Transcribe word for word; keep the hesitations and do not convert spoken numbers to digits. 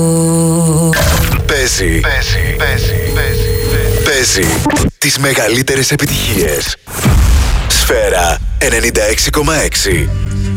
Παίζει. Παίζει. Παίζει. Παίζει. Παίζει τις μεγαλύτερες επιτυχίες. Σφαίρα ενενήντα έξι κόμμα έξι.